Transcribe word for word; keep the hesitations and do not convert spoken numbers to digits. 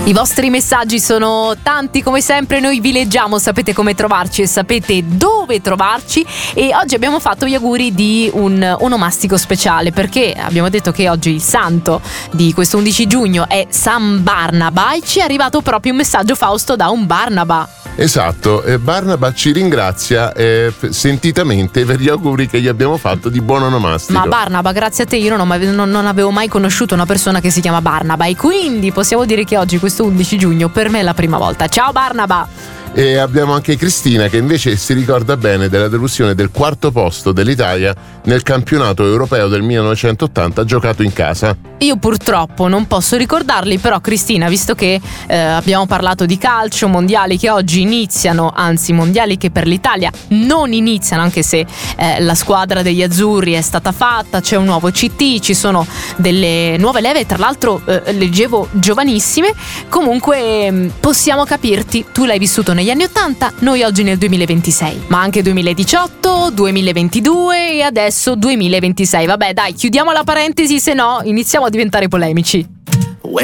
I vostri messaggi sono tanti come sempre, noi vi leggiamo, sapete come trovarci e sapete dove trovarci, e oggi abbiamo fatto gli auguri di un onomastico speciale perché abbiamo detto che oggi il santo di questo undici giugno è San Barnaba e ci è arrivato proprio un messaggio, Fausto, da un Barnaba. Esatto, e Barnaba ci ringrazia eh, sentitamente per gli auguri che gli abbiamo fatto di buon onomastico. Ma Barnaba, grazie a te, io non, ho mai, non, non avevo mai conosciuto una persona che si chiama Barnaba e quindi possiamo dire che oggi, questo undici giugno, per me è la prima volta. Ciao Barnaba! E abbiamo anche Cristina che invece si ricorda bene della delusione del quarto posto dell'Italia nel campionato europeo del millenovecentottanta giocato in casa. Io purtroppo non posso ricordarli, però Cristina, visto che eh, abbiamo parlato di calcio, mondiali che oggi iniziano, anzi mondiali che per l'Italia non iniziano, anche se eh, la squadra degli azzurri è stata fatta, c'è un nuovo C T, ci sono delle nuove leve, tra l'altro eh, leggevo giovanissime, comunque possiamo capirti, tu l'hai vissuto negli anni ottanta, noi oggi nel duemilaventisei, ma anche duemiladiciotto, duemilaventidue e adesso duemilaventisei. Vabbè dai, chiudiamo la parentesi, se no iniziamo a diventare polemici.